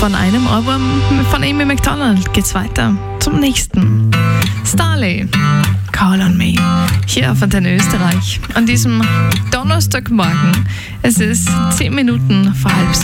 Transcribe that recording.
von einem Album von Amy Macdonald geht's weiter zum nächsten. Starley, Call on Me, hier auf Antenne Österreich, an diesem Donnerstagmorgen. Es ist 10 Minuten vor 6:30.